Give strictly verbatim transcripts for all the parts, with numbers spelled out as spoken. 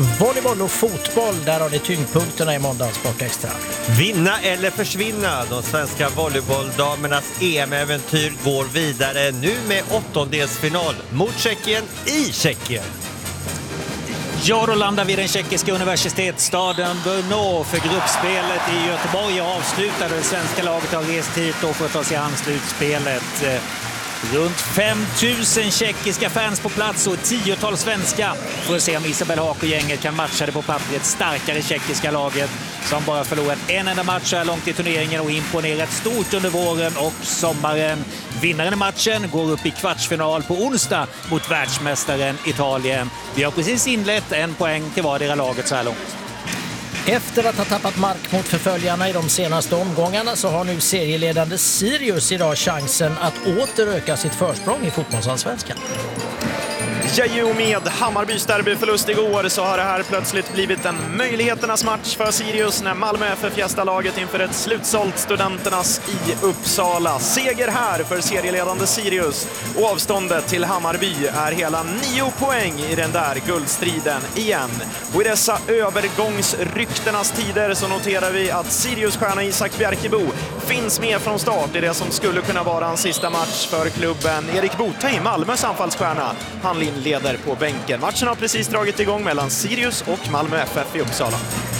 Volleyboll och fotboll, där har ni tyngdpunkterna i måndagens Sport Extra. Vinna eller försvinna. De svenska volleybolldamernas E M-äventyr går vidare nu med åttondelsfinal mot Tjeckien i Tjeckien. Ja, då landar vi i den tjeckiska universitetsstaden Brno för gruppspelet i Göteborg och avslutade. Det svenska laget har rest hit då för att ta sig an slutspelet. Runt fem tusen tjeckiska fans på plats och tiotal svenska för att se om Isabel Haak och gänget kan matcha det på pappret starkare tjeckiska laget som bara förlorat en enda match så här långt i turneringen och imponerat stort under våren och sommaren. Vinnaren i matchen går upp i kvartsfinal på onsdag mot världsmästaren Italien. Vi har precis inlett en poäng till vardera laget så här långt. Efter att ha tappat mark mot förföljarna i de senaste omgångarna så har nu serieledande Sirius idag chansen att åter öka sitt försprång i fotbollsallsvenskan. Ja, ju med Hammarbys derbyförlust igår så har det här plötsligt blivit en möjligheternas match för Sirius när Malmö F F gästar laget inför ett slutsålt Studenternas i Uppsala. Seger här för serieledande Sirius och avståndet till Hammarby är hela nio poäng i den där guldstriden igen. Och i dessa övergångsrykternas tider så noterar vi att Sirius stjärna Isak Bjerkebo finns med från start i det som skulle kunna vara en sista match för klubben. Erik Botheim, Malmös anfallsstjärna, han leder på bänken. Matchen har precis dragit igång mellan Sirius och Malmö F F i Uppsala.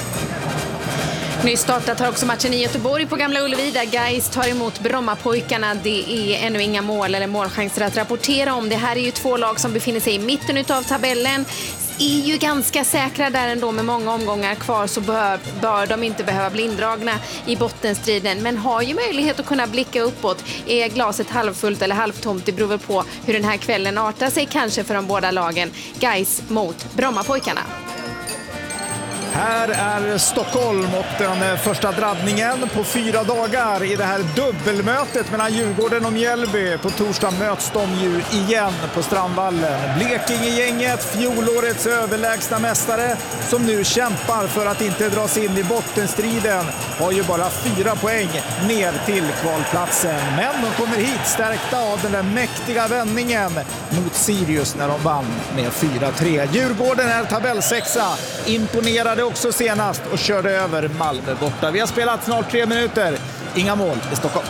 Nyss startat har också matchen i Göteborg på Gamla Ullevi där Gais tar emot Brommapojkarna. Det är ännu inga mål eller målchanser att rapportera om. Det här är ju två lag som befinner sig i mitten utav tabellen. Är ju ganska säkra där ändå med många omgångar kvar så bör, bör de inte behöva bli indragna i bottenstriden men har ju möjlighet att kunna blicka uppåt. Är glaset halvfullt eller halvtomt? Det beror väl på hur den här kvällen artar sig kanske för de båda lagen. Gais mot Brommapojkarna. Här är Stockholm och den första drabbningen på fyra dagar i det här dubbelmötet mellan Djurgården och Mjällby. På torsdag möts de ju igen på Strandvallen. Blekinge-gänget, fjolårets överlägsna mästare som nu kämpar för att inte dras in i bottenstriden, har ju bara fyra poäng ner till kvalplatsen. Men de kommer hit stärkta av den där mäktiga vändningen mot Sirius när de vann med fyra tre. Djurgården är tabellsexa, imponerade också senast och körde över Malmö borta. Vi har spelat snart tre minuter. Inga mål i Stockholm.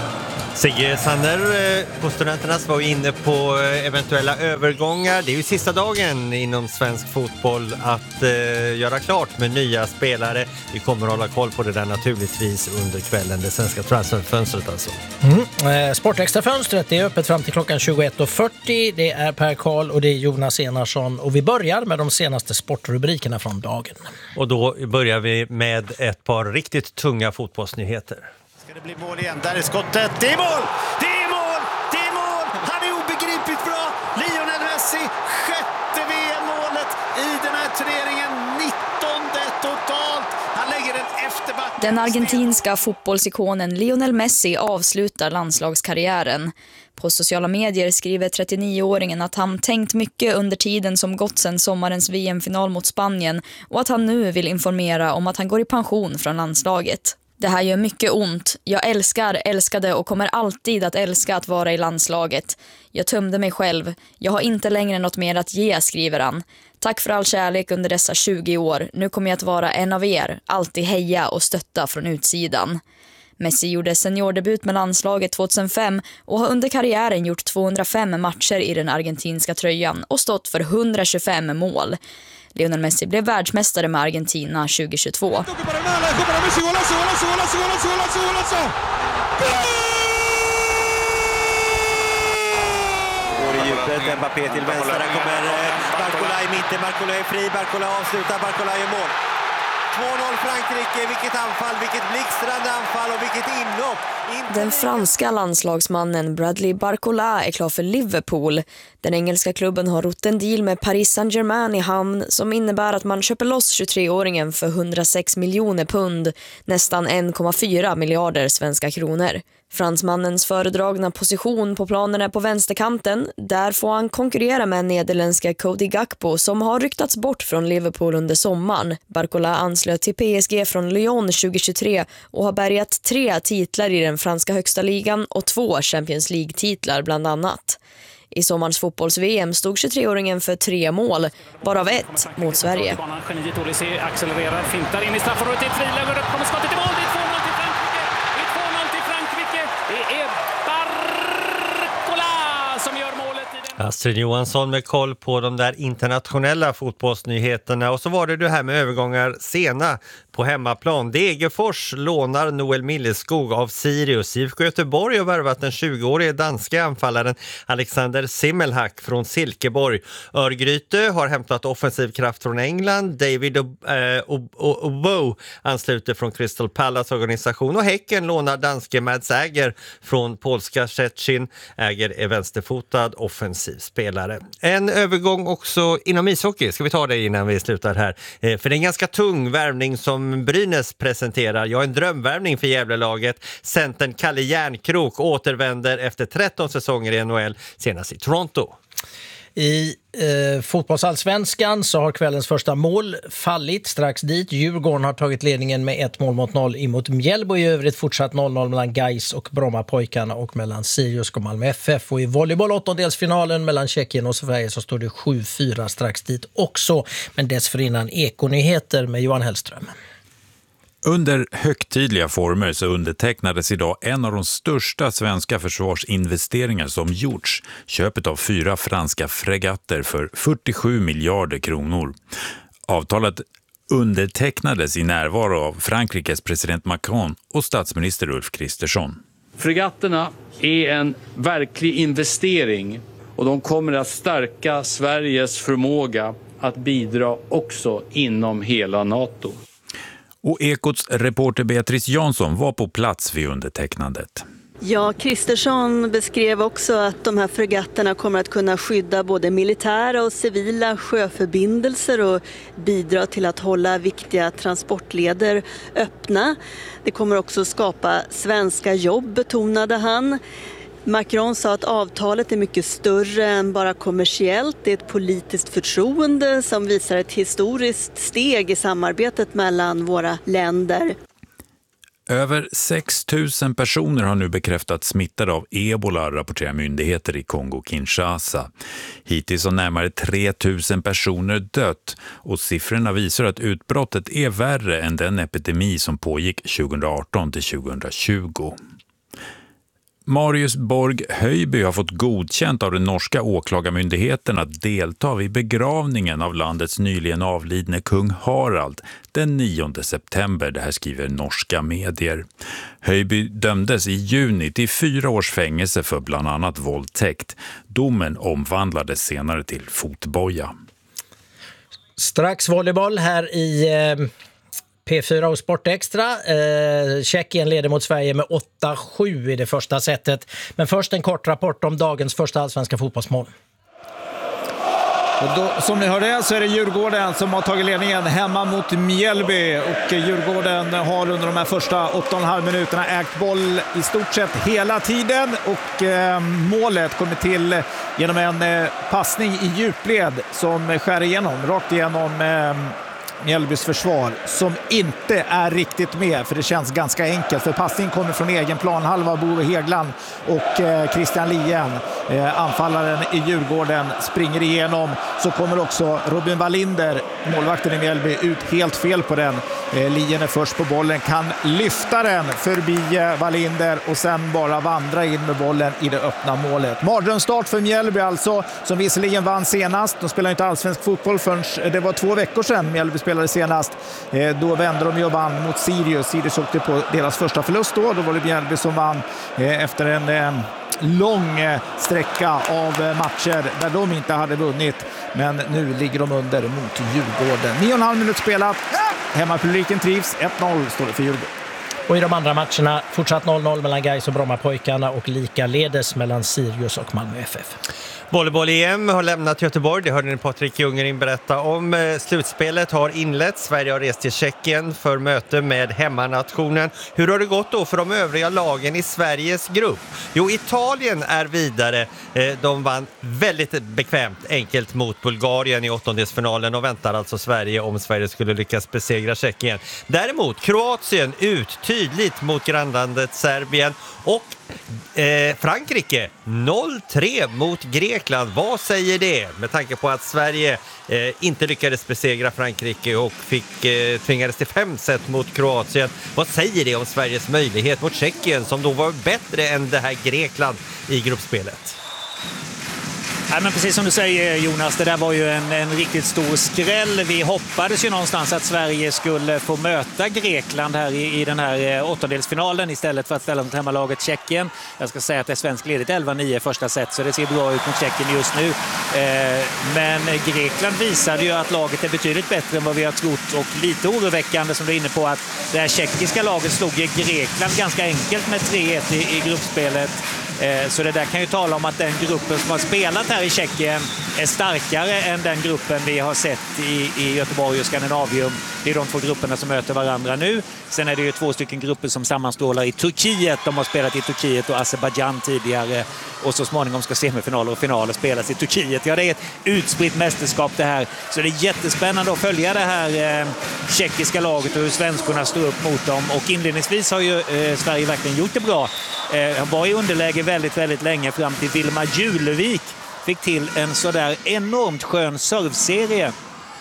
Sigge Sander på Studenternas var inne på eventuella övergångar. Det är ju sista dagen inom svensk fotboll att eh, göra klart med nya spelare. Vi kommer att hålla koll på det där naturligtvis under kvällen. Det svenska transferfönstret alltså. Mm. Eh, Sportextra-fönstret, det är öppet fram till klockan tjugoett och fyrtio. Det är Per Karl och det är Jonas Enarsson. Och vi börjar med de senaste sportrubrikerna från dagen. Och då börjar vi med ett par riktigt tunga fotbollsnyheter. Ska det bli mål igen? Där är skottet. Det är mål! Det är mål! Det är mål! Han är obegripligt bra! Lionel Messi, sjätte V M-målet i den här turneringen. nittonde totalt. Han lägger den efter backen. Den argentinska fotbollsikonen Lionel Messi avslutar landslagskarriären. På sociala medier skriver trettionioåringen att han tänkt mycket under tiden som gått sedan sommarens V M-final mot Spanien och att han nu vill informera om att han går i pension från landslaget. Det här gör mycket ont. Jag älskar, älskade och kommer alltid att älska att vara i landslaget. Jag tömde mig själv. Jag har inte längre något mer att ge, skriver han. Tack för all kärlek under dessa tjugo år. Nu kommer jag att vara en av er. Alltid heja och stötta från utsidan. Messi gjorde seniordebut med landslaget tjugohundrafem och har under karriären gjort tvåhundrafem matcher i den argentinska tröjan och stått för hundratjugofem mål. Lionel Messi blev världsmästare med Argentina tjugohundratjugotvå. Går i djupet, Mbappé till vänster, där kommer Barcola i mitten, Barcola är fri, Barcola avslutar, Barcola gör mål. två noll Frankrike, vilket anfall, vilket blixtrande anfall och vilket inlopp. Den franska landslagsmannen Bradley Barcola är klar för Liverpool. Den engelska klubben har rott en deal med Paris Saint-Germain i hamn som innebär att man köper loss tjugotreåringen för hundrasex miljoner pund, nästan en komma fyra miljarder svenska kronor. Fransmannens föredragna position på planen är på vänsterkanten. Där får han konkurrera med nederländska Cody Gakpo som har ryktats bort från Liverpool under sommaren. Barcola anslöt till P S G från Lyon tjugohundratjugotre och har bärgat tre titlar i den franska högsta ligan och två Champions League-titlar bland annat. I sommarens fotbolls-V M stod tjugotre-åringen för tre mål, varav ett mot Sverige. Geniet Olise accelererar, fintar in i straffområdet, ett friläge och upp kommer skottet i mål. Det är två noll till Frankrike. Det är två noll till Frankrike. Det är Barcola som gör målet i den. Astrid Johansson med koll på de där internationella fotbollsnyheterna. Och så var det det här med övergångar sena på hemmaplan. Degerfors lånar Noel Milleskog av Sirius. I F K Göteborg har värvat den tjugoårige danska anfallaren Alexander Simmelhack från Silkeborg. Örgryte har hämtat offensiv kraft från England. David Obo ansluter från Crystal Palace organisation. Och Häcken lånar danske Mads Äger från polska Szczecin. Äger är vänsterfotad offensiv spelare. En övergång också inom ishockey. Ska vi ta det innan vi slutar här? För det är en ganska tung värvning som Brynäs presenterar. Jag har en drömvärvning för Gävlelaget. Centern Kalle Järnkrok återvänder efter tretton säsonger i N H L, senast i Toronto. I eh, fotbollsallsvenskan så har kvällens första mål fallit strax dit. Djurgården har tagit ledningen med ett mål mot noll emot Mjällby. I övrigt fortsatt noll noll mellan Gais och Brommapojkarna och mellan Sirius och Malmö F F. Och i volleyboll åttondelsfinalen mellan Tjeckien och Sverige så står det sju fyra strax dit också. Men dessförinnan Ekonyheter med Johan Hellström. Under högtidliga former så undertecknades idag en av de största svenska försvarsinvesteringar som gjorts. Köpet av fyra franska fregatter för fyrtiosju miljarder kronor. Avtalet undertecknades i närvaro av Frankrikes president Macron och statsminister Ulf Kristersson. Fregatterna är en verklig investering och de kommer att stärka Sveriges förmåga att bidra också inom hela NATO. Och Ekots reporter Beatrice Jansson var på plats vid undertecknandet. Ja, Kristersson beskrev också att de här fregatterna kommer att kunna skydda både militära och civila sjöförbindelser och bidra till att hålla viktiga transportleder öppna. Det kommer också skapa svenska jobb, betonade han. Macron sa att avtalet är mycket större än bara kommersiellt. Det är ett politiskt förtroende som visar ett historiskt steg i samarbetet mellan våra länder. Över sex tusen personer har nu bekräftat smittade av ebola, rapporterar myndigheter i Kongo-Kinshasa. Hittills har närmare tre tusen personer dött och siffrorna visar att utbrottet är värre än den epidemi som pågick tjugoarton till tjugohundratjugo. Marius Borg Höjby har fått godkänt av den norska åklagarmyndigheten att delta vid begravningen av landets nyligen avlidne kung Harald den nionde september. Det här skriver norska medier. Höjby dömdes i juni till fyra års fängelse för bland annat våldtäkt. Domen omvandlades senare till fotboja. Strax volleyboll här i eh, P fyra och Sportextra. Eh, Tjeckien leder mot Sverige med åtta sju i det första setet. Men först en kort rapport om dagens första allsvenska fotbollsmål. Och då, som ni hörde så är det Djurgården som har tagit ledningen hemma mot Mjällby. Och Djurgården har under de här första åtta och en halv minuterna ägt boll i stort sett hela tiden. Och eh, målet kommer till genom en eh, passning i djupled som skär igenom, rakt igenom eh, Mjällbys försvar, som inte är riktigt med, för det känns ganska enkelt, för passningen kommer från egen planhalva. Bo Hegland och eh, Christian Lien, eh, anfallaren i Djurgården, springer igenom. Så kommer också Robin Wallinder, målvakten i Mjällby, ut helt fel på den. eh, Lien är först på bollen, kan lyfta den förbi eh, Wallinder och sen bara vandra in med bollen i det öppna målet. Mardrömsstart för Mjällby alltså, som visserligen vann senast. De spelar inte allsvensk fotboll förrän det var två veckor sedan Mjällby spelade senast. Eh, då vände de ju och vann mot Sirius. Sirius åkte på deras första förlust då. Då var det Mjällby som vann eh, efter en eh, lång eh, sträcka av eh, matcher där de inte hade vunnit. Men nu ligger de under mot Djurgården. nio och en halv minut spelat. Hemmapubliken trivs. ett noll står det för Djurgården. Och i de andra matcherna fortsatt noll noll mellan Gais och Brommapojkarna och lika ledes mellan Sirius och Malmö F F. Volleyboll-E M har lämnat Göteborg, det hörde ni Patrik Ljunggren berätta om. Slutspelet har inletts, Sverige har rest till Tjeckien för möte med hemmanationen. Hur har det gått då för de övriga lagen i Sveriges grupp? Jo, Italien är vidare. De vann väldigt bekvämt enkelt mot Bulgarien i åttondelsfinalen och väntar alltså Sverige om Sverige skulle lyckas besegra Tjeckien. Däremot Kroatien ut tydligt mot grannlandet Serbien och Eh, Frankrike noll tre mot Grekland. Vad säger det? Med tanke på att Sverige eh, inte lyckades besegra Frankrike och fick, eh, tvingades till fem set mot Kroatien. Vad säger det om Sveriges möjlighet mot Tjeckien som då var bättre än det här Grekland i gruppspelet? Ja, men precis som du säger Jonas, det där var ju en, en riktigt stor skräll. Vi hoppades ju någonstans att Sverige skulle få möta Grekland här i, i den här åttondelsfinalen istället för att ställa mot hemmalaget Tjeckien. Jag ska säga att det är svensk ledigt elva nio första set, så det ser bra ut mot Tjeckien just nu. Eh, men Grekland visade ju att laget är betydligt bättre än vad vi har trott, och lite oroväckande som du är inne på att det här tjeckiska laget slog Grekland ganska enkelt med tre ett i, i gruppspelet. Så det där kan ju tala om att den gruppen som har spelat här i Tjeckien är starkare än den gruppen vi har sett i, i Göteborg och Skandinavium. Det är de två grupperna som möter varandra nu. Sen är det ju två stycken grupper som sammanstrålar i Turkiet. De har spelat i Turkiet och Azerbaijan tidigare. Och så småningom ska semifinaler och finaler spelas i Turkiet. Ja, det är ett utspritt mästerskap det här. Så det är jättespännande att följa det här eh, tjeckiska laget och hur svenskorna står upp mot dem. Och inledningsvis har ju eh, Sverige verkligen gjort det bra. Eh, han var i underläge väldigt, väldigt länge fram till Vilma Julevik fick till en sådär enormt skön servserie.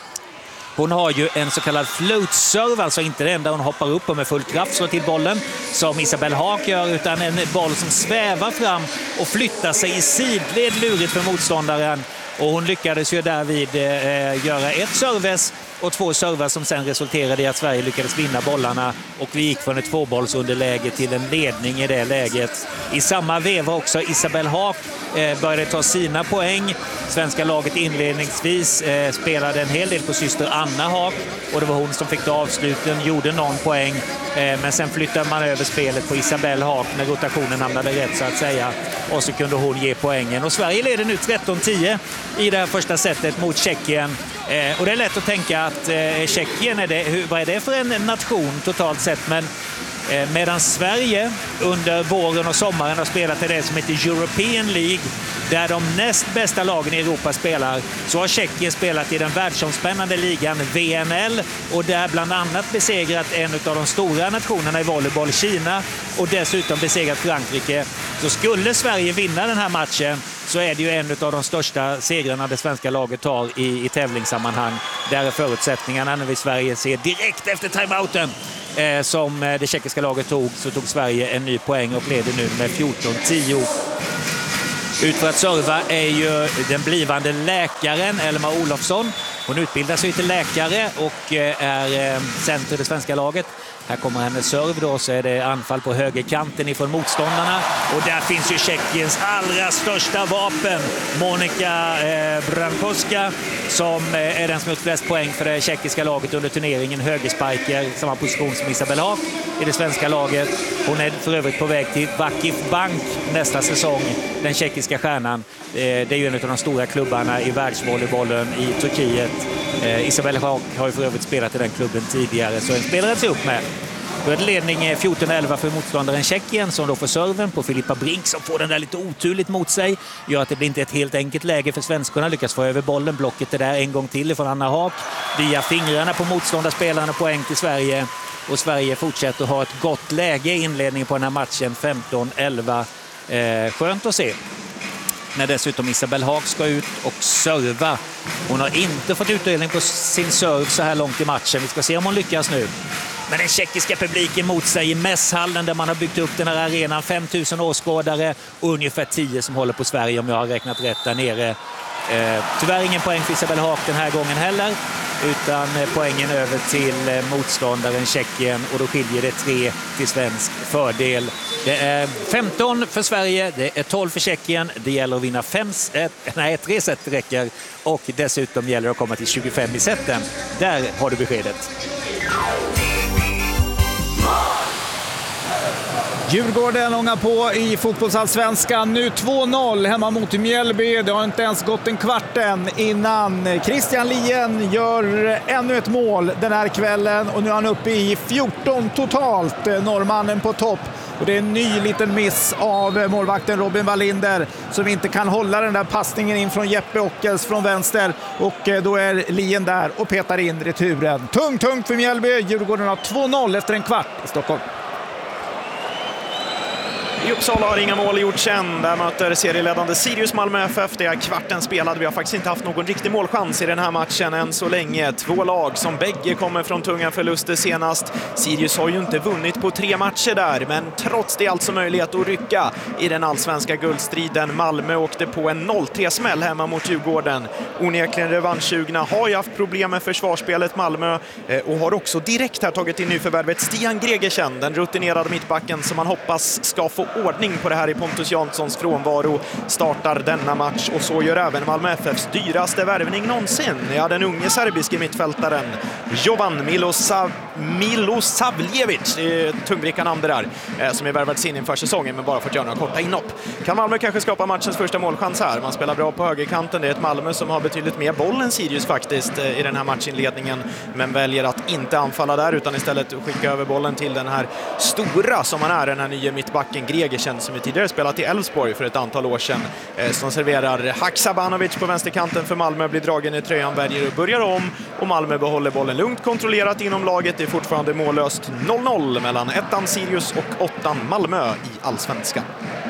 Hon har ju en så kallad float serve, alltså inte det enda hon hoppar upp och med full kraft slår till bollen som Isabelle Haak gör, utan en boll som svävar fram och flyttar sig i sidled lurigt för motståndaren. Och hon lyckades ju därvid eh, göra ett serves och två servar som sen resulterade i att Sverige lyckades vinna bollarna, och vi gick från ett tvåbollsunderläge till en ledning i det läget. I samma veva också Isabelle Haak eh, började ta sina poäng. Svenska laget inledningsvis eh, spelade en hel del på syster Anna Haak, och det var hon som fick ta avsluten, gjorde någon poäng, eh, men sen flyttade man över spelet på Isabelle Haak när rotationen hamnade rätt så att säga, och så kunde hon ge poängen. Och Sverige leder nu tretton tio i det här första setet mot Tjeckien. Eh, och det är lätt att tänka att eh, Tjeckien, är det, hur, vad är det för en nation totalt sett? Men eh, medan Sverige under våren och sommaren har spelat i det som heter European League, där de näst bästa lagen i Europa spelar, så har Tjeckien spelat i den världsomspännande ligan V N L, och där bland annat besegrat en av de stora nationerna i volleyboll, Kina, och dessutom besegrat Frankrike. Så skulle Sverige vinna den här matchen så är det ju en av de största segrarna det svenska laget tar i, i tävlingssammanhang. Där är förutsättningarna när vi Sverige ser direkt efter timeouten eh, som det tjeckiska laget tog, så tog Sverige en ny poäng och leder nu med fjorton tio. Ut för att serva är ju den blivande läkaren Elma Olofsson. Hon utbildar sig till läkare och är center i det svenska laget. Här kommer hennes serv då, så är det anfall på högerkanten ifrån motståndarna. Och där finns ju Tjeckiens allra största vapen, Monika eh, Brankowska, som eh, är den som gjort flest poäng för det tjeckiska laget under turneringen. Högerspiker, samma position som Isabelle Haak i det svenska laget. Hon är för övrigt på väg till Vakif Bank nästa säsong, den tjeckiska stjärnan. Eh, det är ju en av de stora klubbarna i världsvolleybollen i Turkiet. Eh, Isabelle Haak har ju för övrigt spelat i den klubben tidigare, så en spelare att se upp med. Då är det ledning fjorton elva för motståndaren Tjeckien, som då får serven på Filippa Brink, som får den där lite oturligt mot sig. Gör att det blir inte ett helt enkelt läge för svenskarna. Lyckas få över bollen, blocket är där en gång till från Anna Haak. Via fingrarna på motståndarspelarna, poäng till Sverige. Och Sverige fortsätter att ha ett gott läge i inledningen på den här matchen, femton elva. Eh, skönt att se. När dessutom Isabelle Haak ska ut och serva. Hon har inte fått utdelning på sin serv så här långt i matchen. Vi ska se om hon lyckas nu. Men den tjeckiska publiken mot sig i mässhallen där man har byggt upp den här arenan. fem tusen åskådare och ungefär tio som håller på Sverige, om jag har räknat rätt där nere. Eh, tyvärr ingen poäng för Isabelle Haak den här gången heller. Utan poängen över till motståndaren Tjeckien, och då skiljer det tre till svensk fördel. Det är femton för Sverige, det är tolv för Tjeckien. Det gäller att vinna fem, ett, nej, tre set räcker, och dessutom gäller det att komma till tjugofem i seten. Där har du beskedet. Djurgården ångar på i fotbollsallsvenskan. Nu två noll hemma mot Mjällby. Det har inte ens gått en kvart än innan Christian Lien gör ännu ett mål den här kvällen. Och nu är han uppe i fjorton totalt, norrmannen på topp. Och det är en ny liten miss av målvakten Robin Wallinder som inte kan hålla den där passningen in från Jeppe Ockels från vänster. Och då är Lien där och petar in returen. Tungt, tungt för Mjällby. Djurgården har två noll efter en kvart i Stockholm. I Uppsala har inga mål gjorts än. Där möter serieledande Sirius Malmö F F. Det är kvarten spelad. Vi har faktiskt inte haft någon riktig målchans i den här matchen än så länge. Två lag som bägge kommer från tunga förluster senast. Sirius har ju inte vunnit på tre matcher där, men trots det är alltså möjlighet att rycka i den allsvenska guldstriden. Malmö åkte på en noll tre smäll hemma mot Djurgården. Onekligen revanschsugna har ju haft problem med försvarsspelet Malmö och har också direkt här tagit in nyförvärvet Stian Gregersen, den rutinerade mittbacken som man hoppas ska få ordning på det här i Pontus Janssons frånvaro. Startar denna match och så gör även Malmö F Fs dyraste värvning någonsin. Ja, den unge serbiske mittfältaren Jovan Milosav Milosavljevic, det är tungvricka namn det där, som är värvats in inför säsongen men bara fått göra några korta inhopp. Kan Malmö kanske skapa matchens första målchans här? Man spelar bra på högerkanten. Det är ett Malmö som har betydligt mer boll än Sirius faktiskt i den här matchinledningen, men väljer att inte anfalla där utan istället skicka över bollen till den här stora som han är, den här nya mittbacken Gregersen som vi tidigare spelat i Elfsborg för ett antal år sedan, som serverar Haksabanovic på vänsterkanten för Malmö, blir dragen i tröjan, väljer och börjar om och Malmö behåller bollen lugnt kontrollerat inom laget. Det är fortfarande mållöst noll noll mellan ettan Sirius och åttan Malmö i Allsvenskan.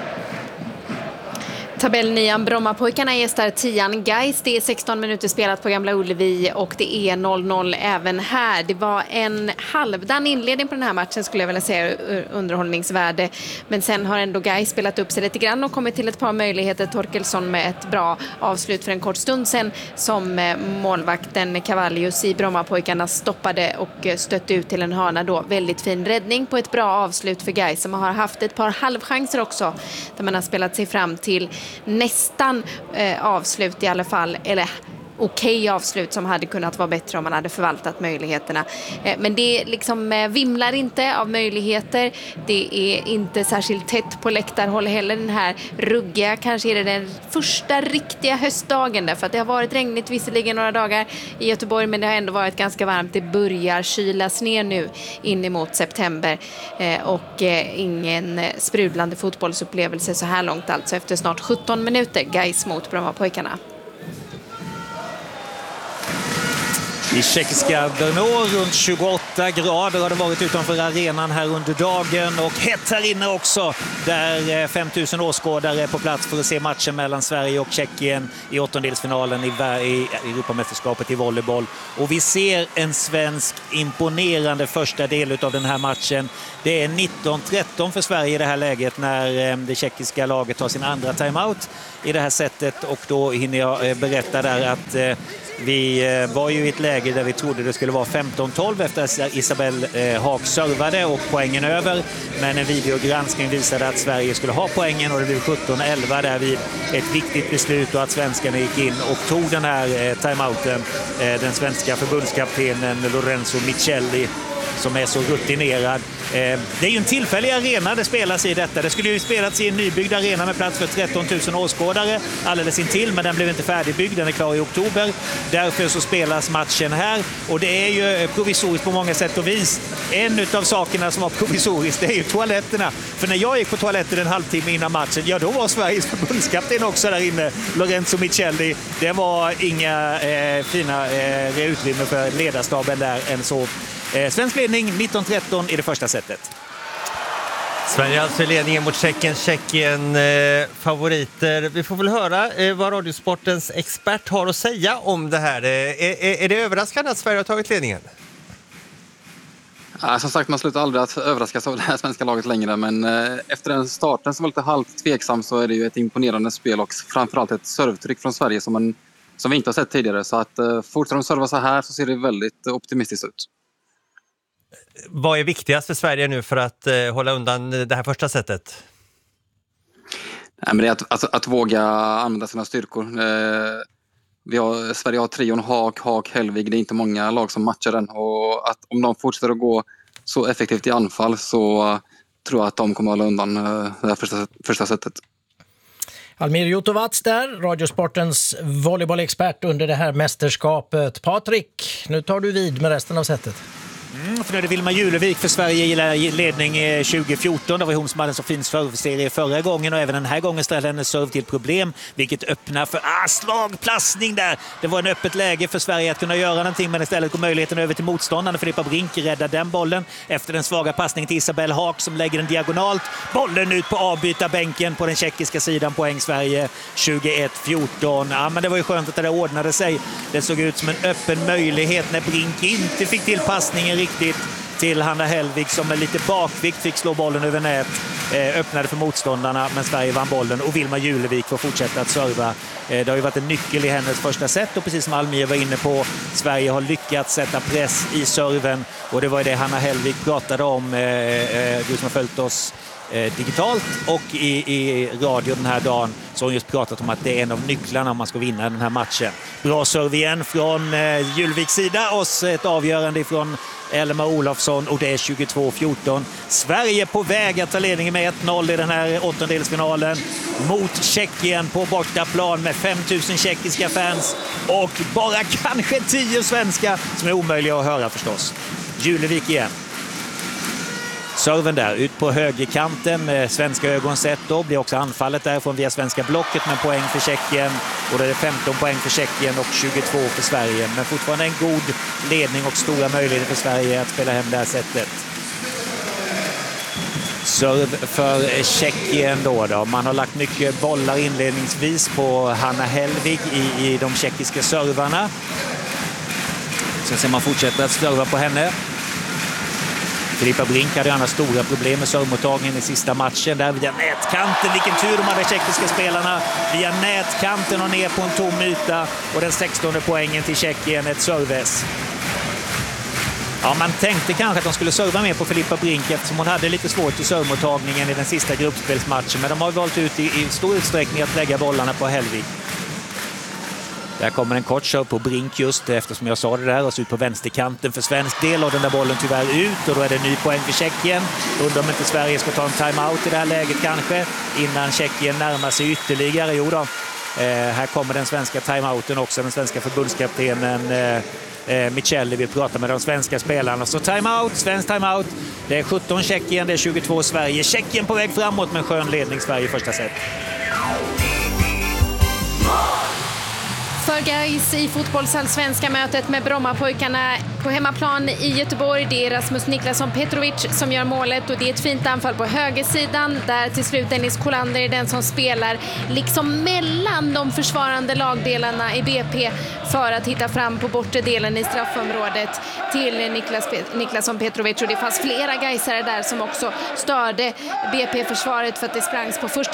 Tabellnian Brommapojkarna gästar tian Gais. Det är sexton minuter spelat på Gamla Ullevi och det är noll noll även här. Det var en halvdan inledning på den här matchen skulle jag vilja säga, underhållningsvärde. Men sen har ändå Gais spelat upp sig lite grann och kommit till ett par möjligheter. Torkelsson med ett bra avslut för en kort stund sen som målvakten Cavallius i Brommapojkarna stoppade och stötte ut till en hörna då. Väldigt fin räddning på ett bra avslut för Gais som har haft ett par halvchanser också där man har spelat sig fram till nästan eh, avslut i alla fall, eller okej okay avslut som hade kunnat vara bättre om man hade förvaltat möjligheterna. Eh, men det liksom eh, vimlar inte av möjligheter. Det är inte särskilt tätt på läktarhåll heller den här ruggiga. Kanske är det den första riktiga höstdagen där, för att det har varit regnigt visserligen några dagar i Göteborg, men det har ändå varit ganska varmt. Det börjar kylas ner nu in emot september eh, och eh, ingen sprudlande fotbollsupplevelse så här långt alltså efter snart sjutton minuter. Gais mot Brommapojkarna. I tjeckiska Brno runt tjugoåtta grader har det varit utanför arenan här under dagen och hett här inne också där fem tusen åskådare är på plats för att se matchen mellan Sverige och Tjeckien i åttondelsfinalen i, i Europamästerskapet i volleyboll. Och vi ser en svensk imponerande första del av den här matchen. Det är nitton tretton för Sverige i det här läget när det tjeckiska laget tar sin andra timeout i det här sättet, och då hinner jag berätta där att vi var ju i ett läge där vi trodde det skulle vara femton tolv efter att Isabel Haag servade och poängen över. Men en videogranskning visade att Sverige skulle ha poängen och det blev sjutton elva där vid ett viktigt beslut och att svenskarna gick in och tog den här timeouten. Den svenska förbundskaptenen Lorenzo Michelli som är så rutinerad. Det är ju en tillfällig arena det spelas i detta. Det skulle ju spelats i en nybyggd arena med plats för tretton tusen åskådare alldeles intill, men den blev inte färdigbyggd. Den är klar i oktober. Därför så spelas matchen här och det är ju provisoriskt på många sätt och vis. En av sakerna som var provisoriskt, det är ju toaletterna. För när jag gick på toaletten en halvtimme innan matchen, ja då var Sveriges förbundskapten också där inne, Lorenzo Michelli. Det var inga eh, fina eh, utrymme för ledarstaben där än så. Eh, svensk ledning nitton tretton i det första setet. Sverige alltså i ledningen mot Tjeckien. Tjeckien eh, favoriter. Vi får väl höra eh, vad Radiosportens expert har att säga om det här. Eh, är, är det överraskande att Sverige har tagit ledningen? Ja, som sagt, man slutar aldrig att överraskas av det här svenska laget längre, men eh, efter den starten som var lite halvt tveksam så är det ju ett imponerande spel och framförallt ett servtryck från Sverige som, en, som vi inte har sett tidigare. Så att eh, fortsätter de serva så här så ser det väldigt optimistiskt ut. Vad är viktigast för Sverige nu för att eh, hålla undan det här första sättet? Nej, men det är att, att, att våga använda sina styrkor. Eh, vi har, Sverige har trion Haag, Haag, Hellvig. Det är inte många lag som matchar den. Och att om de fortsätter att gå så effektivt i anfall så uh, tror jag att de kommer att hålla undan uh, det här första, första sättet. Almir Jotovac där, Radiosportens volleybollexpert under det här mästerskapet. Patrik, nu tar du vid med resten av sättet. Mm, för nu är det Vilma Julevik för Sverige i ledning tjugo fjorton. Det var hon som hade en så fin serveserie förra gången och även den här gången ställde hennes serve till problem, vilket öppnar för ah, slagplastning där. Det var en öppet läge för Sverige att kunna göra någonting, men istället går möjligheten över till motståndaren. Filippa Brink räddar den bollen efter den svaga passningen till Isabelle Haak som lägger den diagonalt. Bollen ut på avbytarbänken på den tjeckiska sidan, poäng Sverige tjugoett fjorton. Ja, men det var ju skönt att det där ordnade sig. Det såg ut som en öppen möjlighet när Brink inte fick till passningen riktigt till Hanna Hellvig som med lite bakvikt fick slå bollen över nät. Eh, öppnade för motståndarna, men Sverige vann bollen och Vilma Julevik får fortsätta att serva. Eh, det har ju varit en nyckel i hennes första set och precis som Almir var inne på, Sverige har lyckats sätta press i serven och det var det Hanna Hellvig pratade om. Eh, eh, du som har följt oss eh, digitalt och i, i radio den här dagen, så har hon just pratat om att det är en av nycklarna om man ska vinna den här matchen. Bra serve igen från eh, Julviks sida och ett avgörande från Elma Olofsson och det är tjugotvå fjorton. Sverige på väg att ta ledningen med ett noll i den här åttondelsfinalen mot Tjeckien på bortaplan med fem tusen tjeckiska fans och bara kanske tio svenska som är omöjliga att höra förstås. Julevik igen. Serven där, ut på högerkanten med svenska ögon sett då. Blir också anfallet därifrån via svenska blocket med poäng för Tjeckien. Och det är femton poäng för Tjeckien och tjugotvå för Sverige. Men fortfarande en god ledning och stora möjligheter för Sverige att spela hem det här sättet. Serv för Tjeckien då, då. Man har lagt mycket bollar inledningsvis på Hanna Hellvig i, i de tjeckiska servarna. Så ser man fortsätta att serva på henne. Filippa Brink hade annars stora problem med servmottagningen i sista matchen. Där via nätkanten, vilken tur de hade tjeckiska spelarna. Via nätkanten och ner på en tom yta. Och den sextonde poängen till Tjeckien, ett serves. Ja, man tänkte kanske att de skulle serva mer på Filippa Brink eftersom hon hade lite svårt i servmottagningen i den sista gruppspelsmatchen. Men de har valt ut i, i stor utsträckning att lägga bollarna på Hellvig. Där kommer en kort serve på Brink just eftersom jag sa det där och så ut på vänsterkanten för svensk del och den där bollen tyvärr ut och då är det en ny poäng för Tjeckien. Undrar om inte Sverige ska ta en timeout i det här läget kanske innan Tjeckien närmar sig ytterligare. Jo då, eh, här kommer den svenska timeouten också, den svenska förbundskaptenen eh, eh, Michelli vill prata med de svenska spelarna. Så timeout, svensk timeout. Det är sjutton Tjeckien, det är tjugotvå Sverige. Tjeckien på väg framåt med skön ledning Sverige i första set. För Gais i fotbollsallsvenska mötet med Brommapojkarna på hemmaplan i Göteborg. Det är Rasmus Niklasson Petrovic som gör målet och det är ett fint anfall på högersidan där till slut Dennis Kolander är den som spelar liksom mellan de försvarande lagdelarna i B P för att hitta fram på bortre delen i straffområdet till Niklas Pe- Niklasson Petrovic och det fanns flera gaisare där som också störde B P-försvaret för att det sprangs på första